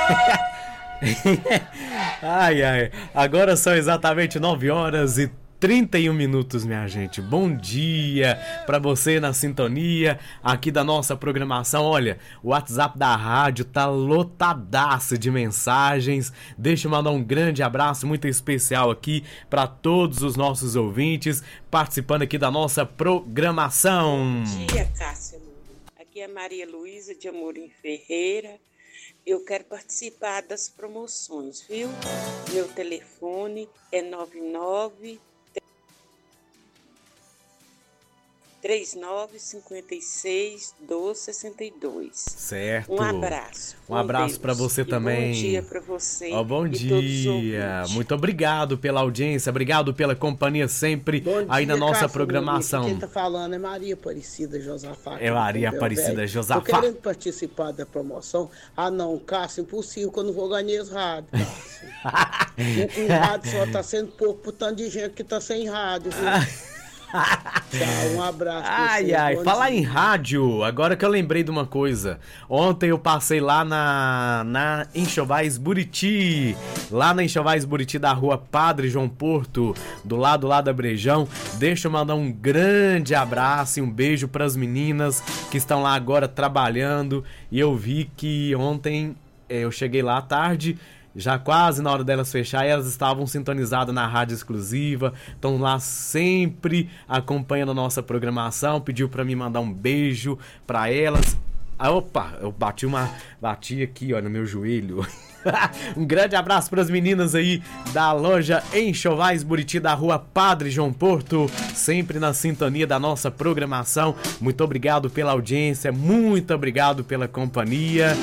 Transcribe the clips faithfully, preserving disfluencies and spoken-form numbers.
Ai, ai. Agora são exatamente nove horas e trinta e um minutos, minha gente. Bom dia pra você na sintonia aqui da nossa programação. Olha, o WhatsApp da rádio tá lotadaço de mensagens. Deixa eu mandar um grande abraço muito especial aqui pra todos os nossos ouvintes participando aqui da nossa programação. Bom dia, Cássia. Aqui é Maria Luísa de Amorim Ferreira. Eu quero participar das promoções, viu? Meu telefone é nove nove três nove cinco seis doze sessenta e dois. Certo. Um abraço. Um abraço para você e também. Bom dia para você. Oh, bom e dia. Muito obrigado pela audiência, obrigado pela companhia sempre Bom aí dia, na nossa Cássio, programação. Quem tá falando é Maria Aparecida Josafá. É Maria Aparecida Josafá. Tô querendo participar da promoção. Ah, não, Cássio, impossível que eu não vou ganhar esse rádio, Cássio. O rádio só tá sendo pouco pro tanto de gente que tá sem rádio, viu? Tchau, um abraço. Ai, você, ai, falar dia. em rádio, agora que eu lembrei de uma coisa. Ontem eu passei lá na, na Enxovais Buriti, lá na Enxovais Buriti da rua Padre João Porto, do lado lá da Brejão. Deixa eu mandar um grande abraço e um beijo para as meninas que estão lá agora trabalhando. E eu vi que ontem eh, eu cheguei lá à tarde, já quase na hora delas fechar, e elas estavam sintonizadas na rádio exclusiva, estão lá sempre acompanhando a nossa programação. Pediu para mim mandar um beijo para elas. Ah, opa, eu bati uma bati aqui, ó, no meu joelho. Um grande abraço para as meninas aí da loja Enxovais Buriti da rua Padre João Porto, sempre na sintonia da nossa programação. Muito obrigado pela audiência, muito obrigado pela companhia.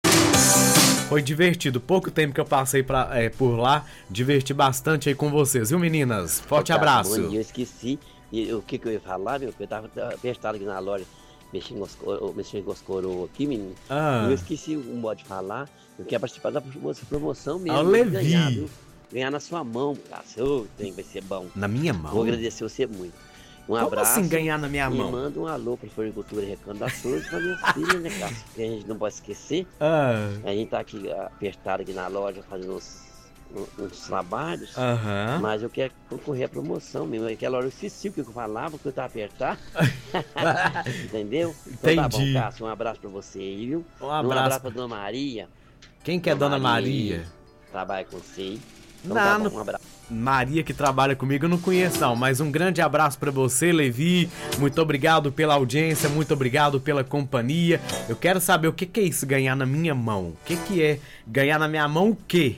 Foi divertido, pouco tempo que eu passei pra, é, por lá, diverti bastante aí com vocês, viu, meninas? Forte Tá, abraço. bom dia, eu esqueci e, o que, que eu ia falar, meu, eu tava apertado aqui na loja, mexendo com os, coro, mexendo com os coroas aqui, menino, Ah. eu esqueci um modo de falar, eu quero participar da promoção mesmo, Ah, o Levi. ganhar, viu? Ganhar na sua mão, cara, oh, tem, vai ser bom. Na minha mão? Vou agradecer você muito. Um Como abraço. assim ganhar na minha e mão? manda um alô para Floricultura e Recanto das Flores para minha filha, né, Cássio? Que a gente não pode esquecer. Ah. A gente tá aqui apertado aqui na loja fazendo uns, uns trabalhos. Aham. Mas eu quero concorrer à promoção mesmo. Aquela hora eu esqueci o que eu falava, porque eu tava apertado. Entendeu? Então Entendi. tá bom, Cássio. Um abraço pra você aí, viu? Um Um abraço. abraço pra Dona Maria. Quem que é Dona Maria? Trabalha com você. Então Não, tá não- bom, um abraço. Maria que trabalha comigo eu não conheço não, mas um grande abraço pra você, Levi. Muito obrigado pela audiência, muito obrigado pela companhia. Eu quero saber o que que é isso, ganhar na minha mão. O que que é ganhar na minha mão o quê?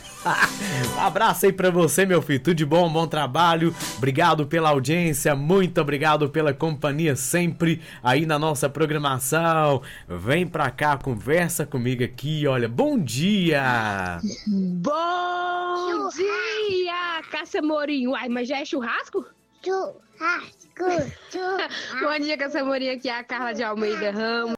Um abraço aí pra você, meu filho. Tudo de bom, bom trabalho. Obrigado pela audiência, muito obrigado pela companhia sempre aí na nossa programação. Vem pra cá, conversa comigo aqui, olha. Bom dia! Bom dia, Cássia Morim. Uai, mas já é churrasco? Churrasco, churrasco. Bom dia, Cássia Morim. Aqui é a Carla de Almeida Ramos.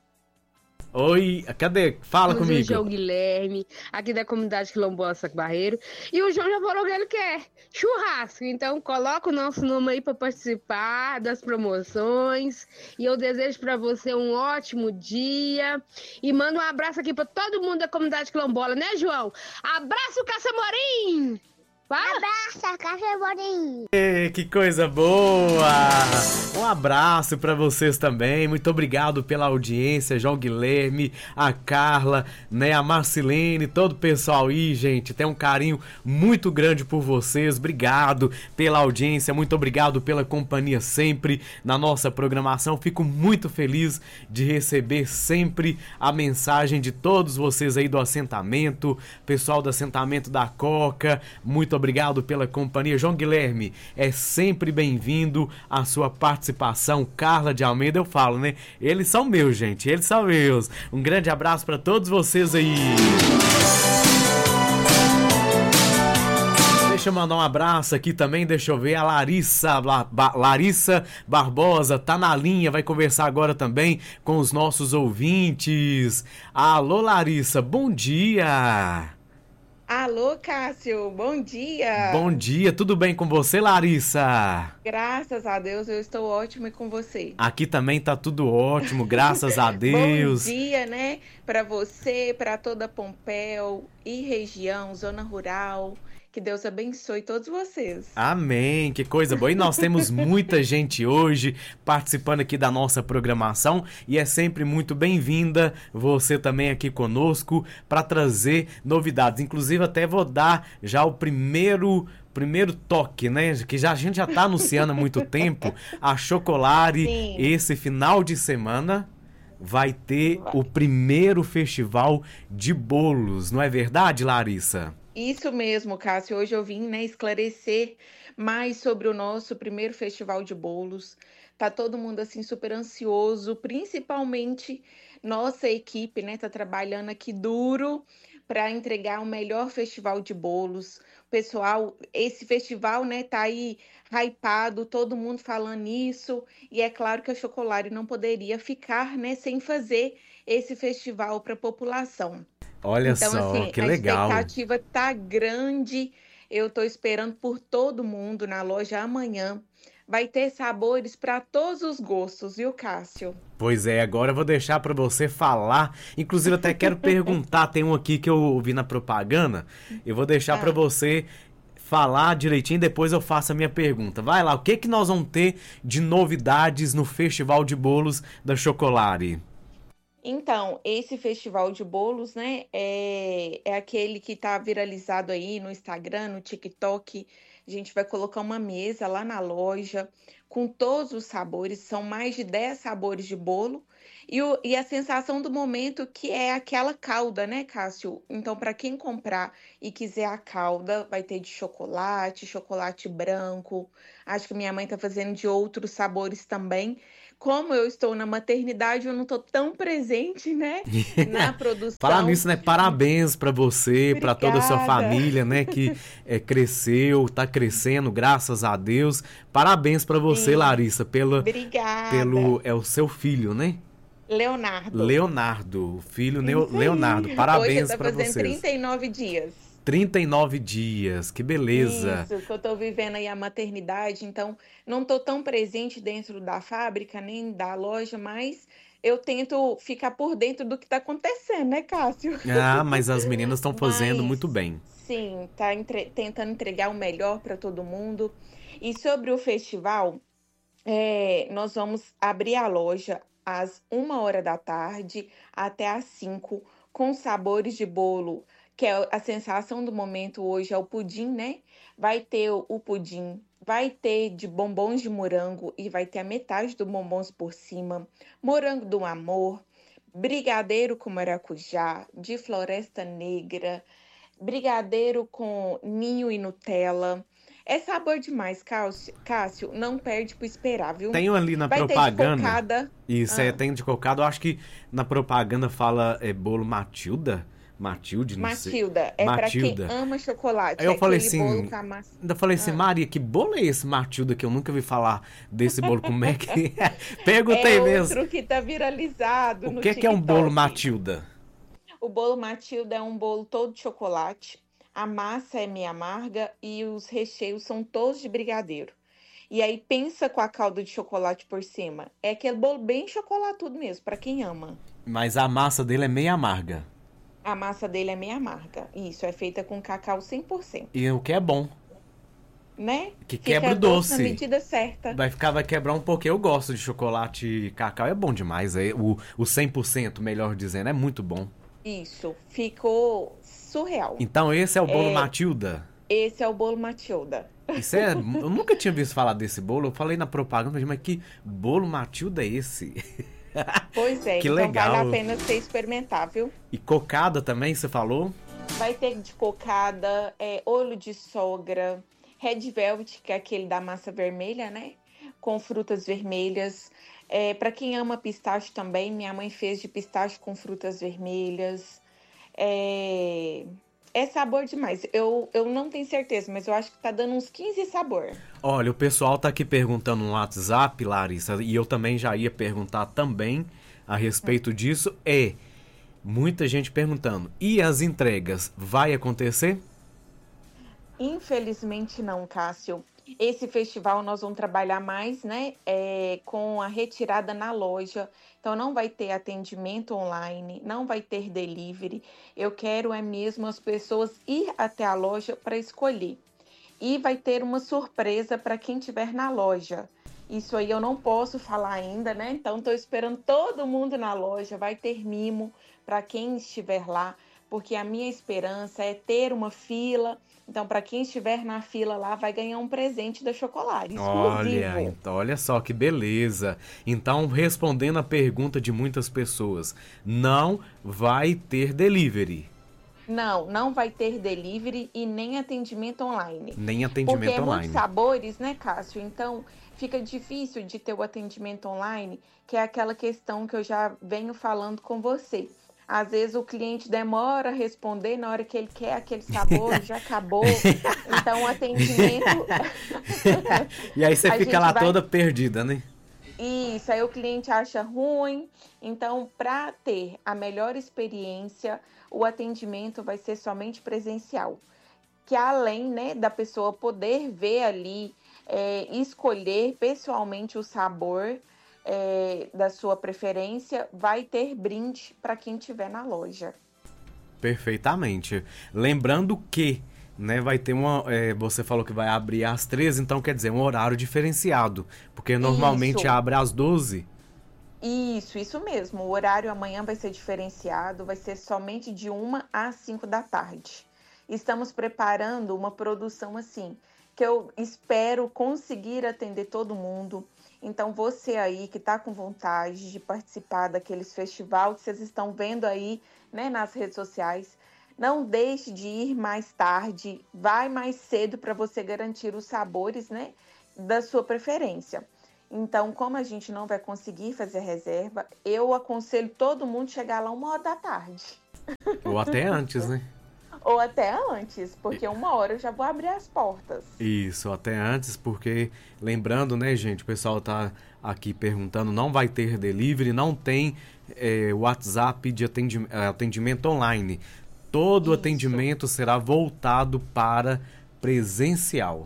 Oi, cadê? Fala O comigo. João Guilherme, aqui da comunidade Quilombola Saco Barreiro. E o João já falou que ele quer churrasco. Então, coloca o nosso nome aí para participar das promoções. E eu desejo para você um ótimo dia. E manda um abraço aqui para todo mundo da comunidade Quilombola, né, João? Abraço, Cássia Morim! Fala! Abraça, Cássia Morim. Ê, que coisa boa! Um abraço pra vocês também. Muito obrigado pela audiência, João Guilherme, a Carla, né, a Marcilene, todo o pessoal aí, gente. Tem um carinho muito grande por vocês. Obrigado pela audiência, muito obrigado pela companhia sempre na nossa programação. Fico muito feliz de receber sempre a mensagem de todos vocês aí do assentamento, pessoal do assentamento da Coca. Muito obrigado pela companhia. João Guilherme, é sempre bem-vindo a sua participação. Carla de Almeida, eu falo, né? Eles são meus, gente. Eles são meus. Um grande abraço para todos vocês aí. Deixa eu mandar um abraço aqui também, deixa eu ver, a Larissa, La, ba, Larissa Barbosa tá na linha, vai conversar agora também com os nossos ouvintes. Alô, Larissa, bom dia. Alô, Cássio, bom dia! Bom dia, tudo bem com você, Larissa? Graças a Deus, eu estou ótima e com você. Aqui também tá tudo ótimo, graças a Deus. Bom dia, né, para você, para toda Pompéu e região, zona rural. Que Deus abençoe todos vocês. Amém, que coisa boa. E nós temos muita gente hoje participando aqui da nossa programação e é sempre muito bem-vinda você também aqui conosco para trazer novidades. Inclusive até vou dar já o primeiro... Primeiro toque, né? Que já, a gente já tá anunciando há muito tempo. A Chocolare, Sim. esse final de semana, vai ter Vai. o primeiro festival de bolos. Não é verdade, Larissa? Isso mesmo, Cássio. Hoje eu vim, né, esclarecer mais sobre o nosso primeiro festival de bolos. Tá todo mundo assim super ansioso, principalmente nossa equipe, né, tá trabalhando aqui duro para entregar o melhor festival de bolos. Pessoal, esse festival, né, tá aí hypado, todo mundo falando nisso, e é claro que a Chocolare não poderia ficar, né, sem fazer esse festival para a população. Olha Então, só, assim, que a legal. expectativa tá grande. Eu tô esperando por todo mundo na loja amanhã. Vai ter sabores para todos os gostos, viu, Cássio? Pois é, agora eu vou deixar para você falar. Inclusive, até quero perguntar, tem um aqui que eu ouvi na propaganda. Eu vou deixar Ah. para você falar direitinho, depois eu faço a minha pergunta. Vai lá, o que que nós vamos ter de novidades no Festival de Bolos da Chocolare? Então, esse festival de bolos, né, é, é aquele que tá viralizado aí no Instagram, no TikTok. A gente vai colocar uma mesa lá na loja com todos os sabores, são mais de dez sabores de bolo. E, o- e a sensação do momento que é aquela calda, né, Cássio? Então, para quem comprar e quiser a calda, vai ter de chocolate, chocolate branco. Acho que minha mãe tá fazendo de outros sabores também. Como eu estou na maternidade, eu não tô tão presente, né, na produção. Falar nisso, né? Parabéns pra você, pra toda a sua Obrigada. família, né? Que é, cresceu, tá crescendo, graças a Deus. Parabéns pra você, Sim. Larissa, pela, Obrigada. pelo... É o seu filho, né? Leonardo. Leonardo, o filho Neo- Isso aí. Leonardo. Parabéns Hoje tá pra fazendo vocês. trinta e nove dias. trinta e nove dias, que beleza. Isso, que eu tô vivendo aí a maternidade, então não tô tão presente dentro da fábrica, nem da loja, mas eu tento ficar por dentro do que tá acontecendo, né, Cássio? Ah, mas as meninas estão fazendo Mas, muito bem. sim, tá entre- tentando entregar o melhor para todo mundo. E sobre o festival, é, nós vamos abrir a loja às uma hora da tarde até às cinco, com sabores de bolo, que é a sensação do momento hoje é o pudim, né? Vai ter o o pudim, vai ter de bombons de morango e vai ter a metade do bombons por cima, morango do amor, brigadeiro com maracujá, de floresta negra, brigadeiro com ninho e Nutella. É sabor demais, Cássio. Cássio, não perde por esperar, viu? Tem um ali na Vai ter de propaganda. cocada. Isso, é, Ah. tem de cocada. Eu acho que na propaganda fala é, bolo Matilda. Matilde, não sei. Matilda, é pra quem Matilda. ama chocolate. Aí eu é falei aquele assim, bolo com a massa. Ainda falei assim, Ah. Maria, que bolo é esse Matilda que eu nunca vi falar desse bolo? Como é que é? Perguntei É mesmo. outro que tá viralizado O no que que é um bolo TikTok. Matilda? O bolo Matilda é um bolo todo de chocolate. A massa é meio amarga e os recheios são todos de brigadeiro. E aí pensa com a calda de chocolate por cima. É aquele bolo bem chocolatudo mesmo, pra quem ama. Mas a massa dele é meio amarga. A massa dele é meio amarga. Isso, é feita com cacau cem por cento, E o que é bom. né? Que Fica quebra o doce doce. na medida certa. Vai ficar, vai quebrar um pouquinho. Eu gosto de chocolate e cacau. É bom demais. É, o, o cem por cento, melhor dizendo, é muito bom. Isso, ficou surreal. Então esse é o bolo É. Matilda. Esse é o bolo Matilda. Isso é, eu nunca tinha visto falar desse bolo. Eu falei na propaganda, mas que bolo Matilda é esse? Pois é, Que então legal. vale a pena você experimentar, viu? E cocada também, você falou? Vai ter de cocada, é, olho de sogra, red velvet, que é aquele da massa vermelha, né? Com frutas vermelhas. É, para quem ama pistache também, minha mãe fez de pistache com frutas vermelhas. É, é sabor demais. Eu, eu não tenho certeza, mas eu acho que tá dando uns quinze sabor. Olha, o pessoal tá aqui perguntando no WhatsApp, Larissa, e eu também já ia perguntar também a respeito disso, é Muita gente perguntando, e as entregas, vai acontecer? Infelizmente não, Cássio. Esse festival nós vamos trabalhar mais, né, é, com a retirada na loja. Então não vai ter atendimento online, não vai ter delivery. Eu quero é mesmo as pessoas ir até a loja para escolher. E vai ter uma surpresa para quem estiver na loja. Isso aí eu não posso falar ainda, né? Então estou esperando todo mundo na loja. Vai ter mimo para quem estiver lá, porque a minha esperança é ter uma fila. Então, para quem estiver na fila lá, vai ganhar um presente da Chocolate, exclusivo. Olha, então, olha só que beleza. Então, respondendo a pergunta de muitas pessoas, não vai ter delivery. Não, não vai ter delivery e nem atendimento online. Nem atendimento Porque é online. muitos sabores, né, Cássio? Então, fica difícil de ter o atendimento online, que é aquela questão que eu já venho falando com você. Às vezes o cliente demora a responder, na hora que ele quer aquele sabor, já acabou. Então, o atendimento... E aí você A fica gente lá vai- toda perdida, né? Isso, aí o cliente acha ruim. Então, para ter a melhor experiência, o atendimento vai ser somente presencial. Que além, né, da pessoa poder ver ali, é, escolher pessoalmente o sabor é, da sua preferência, vai ter brinde para quem estiver na loja. Perfeitamente. Lembrando que, né, vai ter uma... é, você falou que vai abrir às treze, então quer dizer, um horário diferenciado. Porque normalmente Isso. abre às doze. Isso, isso mesmo. O horário amanhã vai ser diferenciado, vai ser somente de uma às cinco da tarde. Estamos preparando uma produção assim, que eu espero conseguir atender todo mundo. Então, você aí que está com vontade de participar daqueles festivais que vocês estão vendo aí, né, nas redes sociais, não deixe de ir mais tarde, vai mais cedo para você garantir os sabores, né, da sua preferência. Então, como a gente não vai conseguir fazer reserva, eu aconselho todo mundo chegar lá uma hora da tarde. Ou até antes, né? Ou até antes, porque uma hora eu já vou abrir as portas. Isso, até antes, porque lembrando, né, gente, o pessoal tá aqui perguntando, não vai ter delivery, não tem é, WhatsApp de atendi- atendimento online. Todo Isso. atendimento será voltado para presencial,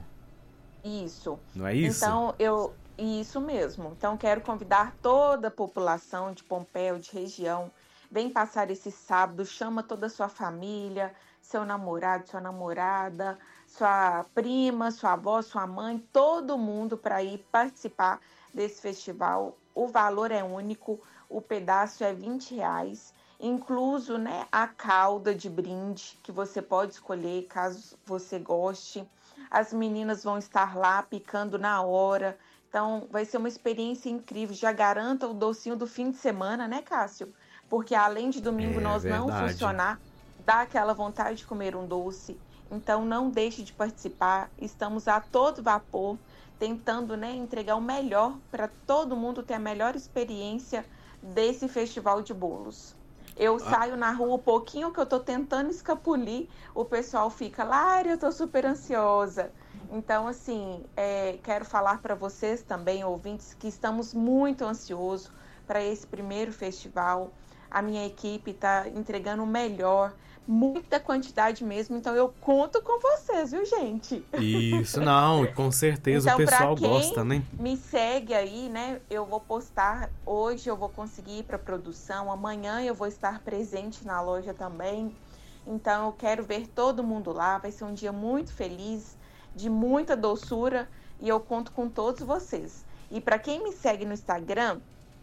Isso. não é isso? Então, eu... Isso mesmo. Então, quero convidar toda a população de Pompéu, de região, vem passar esse sábado, chama toda a sua família, seu namorado, sua namorada, sua prima, sua avó, sua mãe, todo mundo para ir participar desse festival. O valor é único, o pedaço é vinte reais, incluso, né, a calda de brinde que você pode escolher caso você goste. As meninas vão estar lá picando na hora. Então, vai ser uma experiência incrível. Já garanta o docinho do fim de semana, né, Cássio? Porque além de domingo É nós não verdade. funcionar, dá aquela vontade de comer um doce. Então, não deixe de participar. Estamos a todo vapor, tentando, né, entregar o melhor para todo mundo ter a melhor experiência desse festival de bolos. Eu saio na rua um pouquinho que eu tô tentando escapulir, o pessoal fica, Lara, eu tô super ansiosa. Então, assim, é, quero falar para vocês também, ouvintes, que estamos muito ansiosos para esse primeiro festival. A minha equipe está entregando o melhor, muita quantidade mesmo, então eu conto com vocês, viu, gente? Isso, não, com certeza Então, o pessoal pra quem gosta, né? me segue aí, né? Eu vou postar, hoje eu vou conseguir ir para produção, amanhã eu vou estar presente na loja também. Então, eu quero ver todo mundo lá, vai ser um dia muito feliz, de muita doçura, e eu conto com todos vocês. E para quem me segue no Instagram,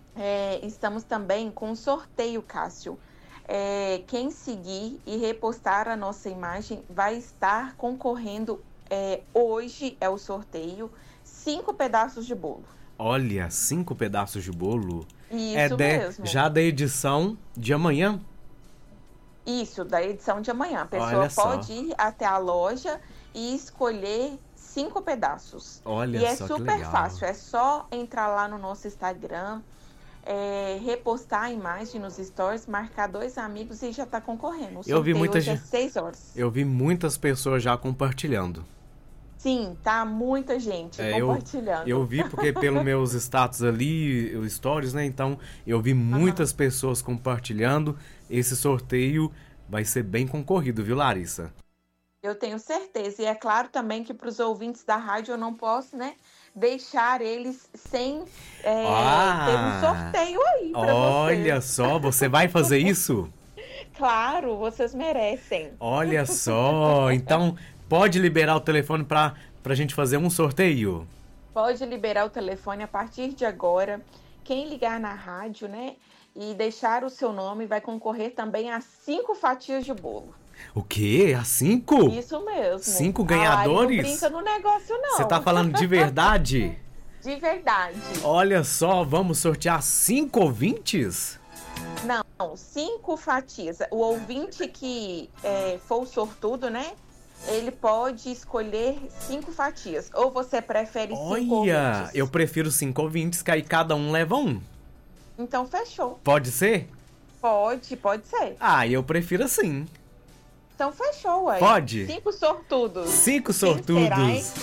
é, estamos também com um sorteio, Cássio. É, quem seguir e repostar a nossa imagem vai estar concorrendo, é, hoje é o sorteio, cinco pedaços de bolo. Olha, cinco pedaços de bolo. Isso é de- mesmo. Já da edição de amanhã? Isso, da edição de amanhã. A pessoa Olha só. pode ir até a loja e escolher cinco pedaços. Olha E é só que super legal. fácil, é só entrar lá no nosso Instagram, é, repostar a imagem nos stories, marcar dois amigos e já tá concorrendo. O Eu vi sorteio muita hoje é gente- seis horas. Eu vi muitas pessoas já compartilhando. Sim, tá muita gente É, eu, compartilhando. eu vi porque pelos meus status ali, os stories, né? Então eu vi muitas Aham. pessoas compartilhando. Esse sorteio vai ser bem concorrido, viu, Larissa? Eu tenho certeza. E é claro também que para os ouvintes da rádio eu não posso, né, deixar eles sem é, ter um Ah, sorteio aí para olha vocês. só, você vai fazer isso? Claro, vocês merecem. Olha só, então pode liberar o telefone para a gente fazer um sorteio? Pode liberar o telefone a partir de agora. Quem ligar na rádio, né, e deixar o seu nome vai concorrer também a cinco fatias de bolo. O quê? A cinco? Isso mesmo. Cinco A Lari não ganhadores? brinca no negócio, não. Você tá falando de verdade? De verdade. Olha só, vamos sortear cinco ouvintes? Não, cinco fatias. O ouvinte que é, for o sortudo, né? Ele pode escolher cinco fatias. Ou você prefere cinco Olha, ouvintes? eu prefiro cinco ouvintes, que aí cada um leva um. Então fechou. Pode ser? Pode, pode ser. Ah, eu prefiro assim. Então fechou, ué. Pode? Cinco sortudos. Cinco Quem será, hein? sortudos.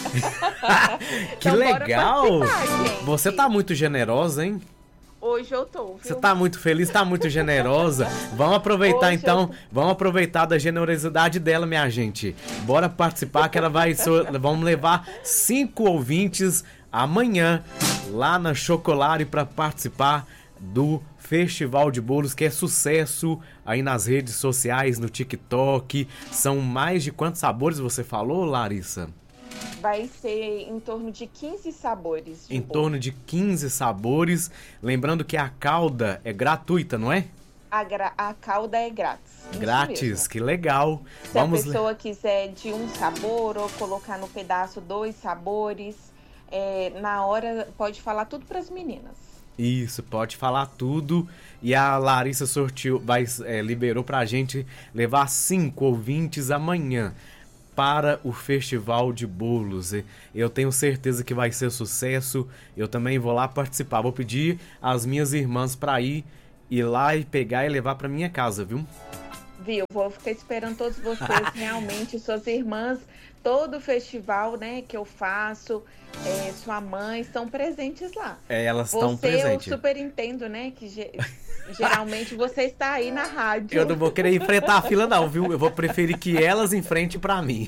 Que Então, bora legal! participar, gente. Você tá muito generosa, hein? Hoje eu tô, viu? Você tá muito feliz, tá muito generosa. Vamos aproveitar Hoje então, eu- vamos aproveitar da generosidade dela, minha gente. Bora participar que ela vai, so- vamos levar cinco ouvintes amanhã lá na Chocolare para participar do Festival de Bolos, que é sucesso aí nas redes sociais, no TikTok. São mais de quantos sabores você falou, Larissa? Vai ser em torno de quinze sabores de Em bolo. torno de quinze sabores. Lembrando que a calda é gratuita, não é? A, gra- a calda é grátis. Isso Grátis, mesmo. que legal. Se Vamos a le- pessoa quiser de um sabor ou colocar no pedaço dois sabores, é, na hora pode falar tudo para as meninas. Isso, pode falar tudo. E a Larissa sortiu, vai, é, liberou pra gente levar cinco ouvintes amanhã para o Festival de Bolos. E eu tenho certeza que vai ser sucesso. Eu também vou lá participar. Vou pedir às minhas irmãs para ir, ir lá e pegar e levar para minha casa, viu? Viu? Vou ficar esperando todos vocês, realmente, suas irmãs, todo o festival, né, que eu faço, é, sua mãe, estão presentes lá. É, elas estão Você, eu presentes. super entendo, né, que ge- geralmente você está aí na rádio. Eu não vou querer enfrentar a fila não, viu? Eu vou preferir que elas enfrentem para mim.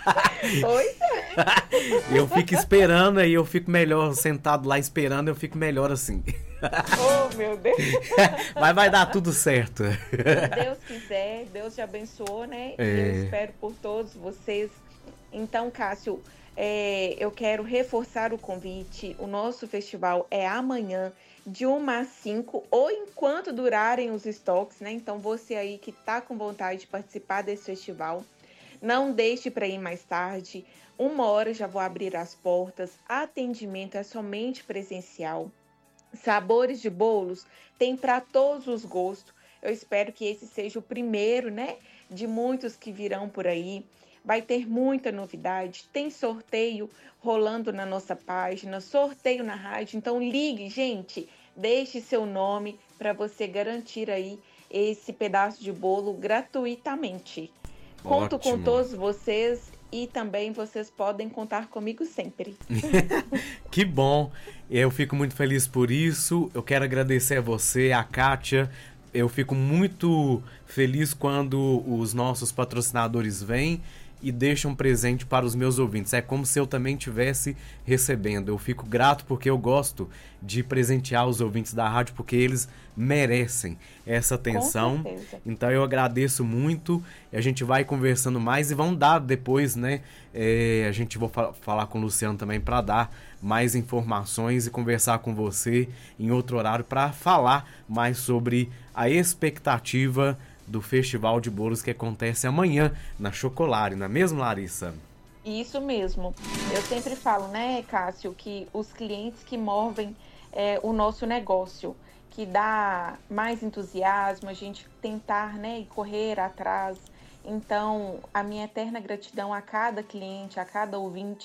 Pois é. Eu fico esperando, aí eu fico melhor sentado lá esperando, eu fico melhor assim. Oh, meu Deus. Mas vai dar tudo certo. Se Deus quiser, Deus te abençoou, né? É. Eu espero por todos vocês. Então, Cássio, é, eu quero reforçar o convite. O nosso festival é amanhã, de uma às cinco, ou enquanto durarem os estoques, né? Então, você aí que tá com vontade de participar desse festival, não deixe para ir mais tarde. Uma hora já vou abrir as portas. Atendimento é somente presencial. Sabores de bolos tem para todos os gostos. Eu espero que esse seja o primeiro, né, de muitos que virão por aí. Vai ter muita novidade. Tem sorteio rolando na nossa página, sorteio na rádio. Então ligue, gente, deixe seu nome para você garantir aí esse pedaço de bolo gratuitamente. Conto com Ótimo. todos vocês e também vocês podem contar comigo sempre. Que bom, eu fico muito feliz por isso. Eu quero agradecer a você, a Kátia. Eu fico muito feliz quando os nossos patrocinadores vêm e deixam um presente para os meus ouvintes. É como se eu também estivesse recebendo. Eu fico grato porque eu gosto de presentear os ouvintes da rádio, porque eles merecem essa atenção. Com certeza. Então eu agradeço muito. A gente vai conversando mais e vão dar depois, né? É, a gente vou fa- falar com o Luciano também para dar mais informações e conversar com você em outro horário para falar mais sobre a expectativa do Festival de Bolos que acontece amanhã na Chocolare, não é mesmo, Larissa? Isso mesmo. Eu sempre falo, né, Cássio, que os clientes que movem é, o nosso negócio, que dá mais entusiasmo, a gente tentar, né, e correr atrás. Então, a minha eterna gratidão a cada cliente, a cada ouvinte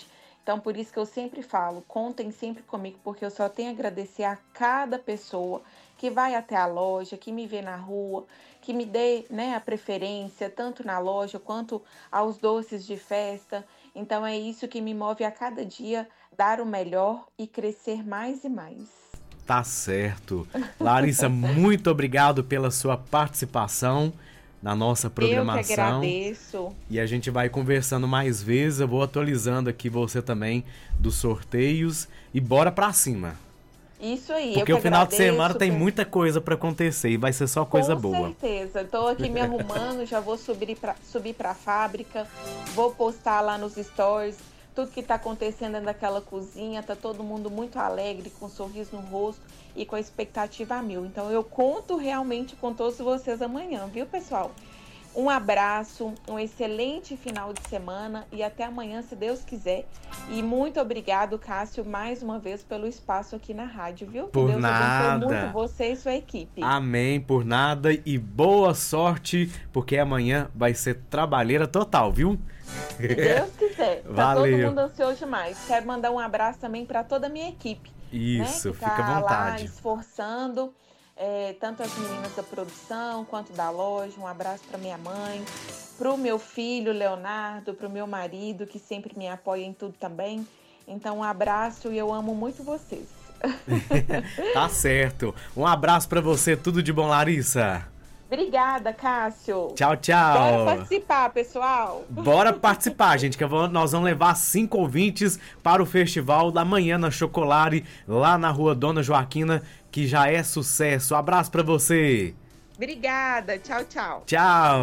Então, por isso que eu sempre falo, contem sempre comigo, porque eu só tenho a agradecer a cada pessoa que vai até a loja, que me vê na rua, que me dê, né, a preferência, tanto na loja quanto aos doces de festa. Então, é isso que me move a cada dia, dar o melhor e crescer mais e mais. Tá certo. Larissa, muito obrigado pela sua participação na nossa programação. Eu que agradeço. E a gente vai conversando mais vezes. Eu vou atualizando aqui você também dos sorteios. E bora pra cima. Isso aí. Porque eu o final agradeço, de semana tem per... muita coisa pra acontecer e vai ser só coisa Com boa. Com certeza. Estou aqui me arrumando, já vou subir pra, subir pra fábrica. Vou postar lá nos stories tudo que tá acontecendo dentro daquela cozinha. Tá todo mundo muito alegre, com um sorriso no rosto e com a expectativa a mil. Então eu conto realmente com todos vocês amanhã, viu, pessoal? Um abraço, um excelente final de semana e até amanhã, se Deus quiser. E muito obrigado, Cássio, mais uma vez pelo espaço aqui na rádio, viu? Por que Deus nada. abençoe muito você e sua equipe. Amém, por nada e boa sorte, porque amanhã vai ser trabalheira total, viu? Se Deus quiser. Tá Valeu. Todo mundo ansioso demais. Quero mandar um abraço também para toda a minha equipe. Isso, né, que tá fica à vontade. Lá esforçando. É, tanto as meninas da produção quanto da loja. Um abraço para minha mãe, para o meu filho Leonardo, para o meu marido que sempre me apoia em tudo também. Então um abraço e eu amo muito vocês. Tá certo. Um abraço para você, tudo de bom, Larissa. Obrigada, Cássio. Tchau, tchau. Bora participar, pessoal. Bora participar, gente, que nós vamos levar cinco ouvintes para o festival da manhã na Chocolare, lá na rua Dona Joaquina, que já é sucesso. Abraço pra você. Obrigada. Tchau, tchau. Tchau.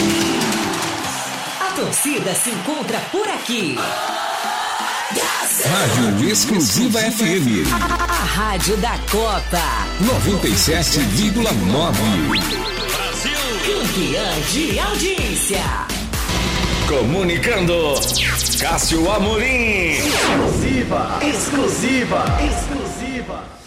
A torcida se encontra por aqui. Rádio Exclusiva F M. A, a rádio da Copa. noventa e sete vírgula nove. Campeã de audiência. Comunicando, Cássio Amorim. Exclusiva, exclusiva, exclusiva.